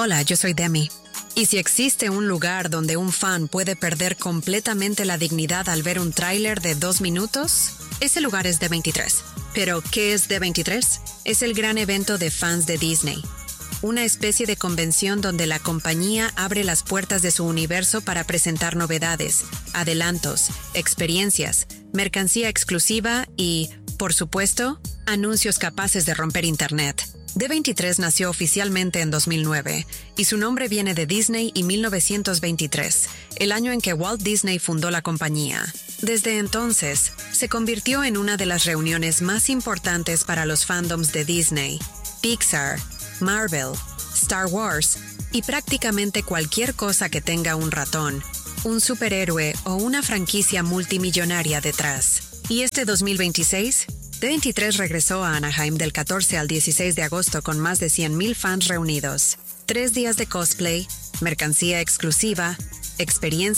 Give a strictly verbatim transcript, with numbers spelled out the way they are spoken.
Hola, yo soy Demi. Y si existe un lugar donde un fan puede perder completamente la dignidad al ver un tráiler de dos minutos, ese lugar es D veintitrés. Pero, ¿qué es D veintitrés? Es el gran evento de fans de Disney. Una especie de convención donde la compañía abre las puertas de su universo para presentar novedades, adelantos, experiencias, mercancía exclusiva y, por supuesto, anuncios capaces de romper Internet. D veintitrés nació oficialmente en dos mil nueve, y su nombre viene de Disney y mil novecientos veintitrés, el año en que Walt Disney fundó la compañía. Desde entonces, se convirtió en una de las reuniones más importantes para los fandoms de Disney, Pixar, Marvel, Star Wars y prácticamente cualquier cosa que tenga un ratón, un superhéroe o una franquicia multimillonaria detrás. Y este dos mil veintiséis, D veintitrés regresó a Anaheim del catorce al dieciséis de agosto con más de cien mil fans reunidos. Tres días de cosplay, mercancía exclusiva, experiencia